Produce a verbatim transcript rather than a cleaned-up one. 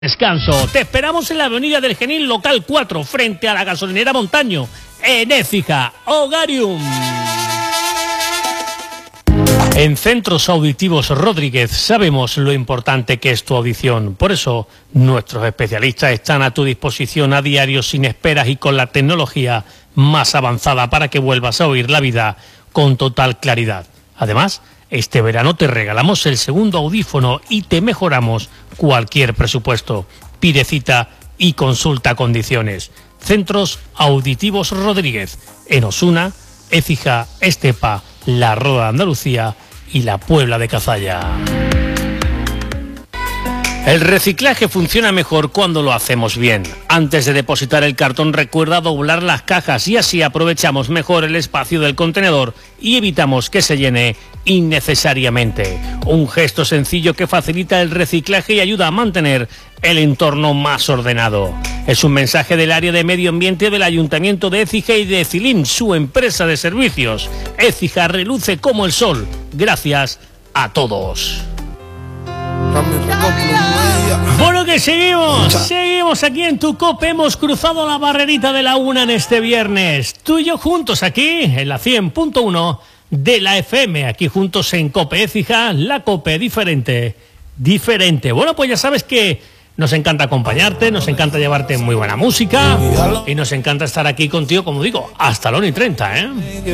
Descanso. Te esperamos en la avenida del Genil, local cuatro, frente a la gasolinera Montaño, en Écija, Hogarium. En Centros Auditivos Rodríguez sabemos lo importante que es tu audición. Por eso, nuestros especialistas están a tu disposición a diario, sin esperas y con la tecnología más avanzada para que vuelvas a oír la vida con total claridad. Además, este verano te regalamos el segundo audífono y te mejoramos cualquier presupuesto. Pide cita y consulta condiciones. Centros Auditivos Rodríguez, en Osuna, Écija, Estepa, La Roda de Andalucía y la Puebla de Cazalla. El reciclaje funciona mejor cuando lo hacemos bien. Antes de depositar el cartón, recuerda doblar las cajas y así aprovechamos mejor el espacio del contenedor y evitamos que se llene innecesariamente. Un gesto sencillo que facilita el reciclaje y ayuda a mantener el entorno más ordenado. Es un mensaje del área de medio ambiente del Ayuntamiento de Écija y de Ecilín, su empresa de servicios. Écija reluce como el sol. Gracias a todos. Bueno, que seguimos, seguimos aquí en tu COPE. Hemos cruzado la barrerita de la una en este viernes. Tú y yo juntos aquí en la cien punto uno de la F M, aquí juntos en COPE Écija, la COPE diferente, diferente. Bueno, pues ya sabes que nos encanta acompañarte, nos encanta llevarte muy buena música y nos encanta estar aquí contigo, como digo, hasta la una y treinta, ¿eh?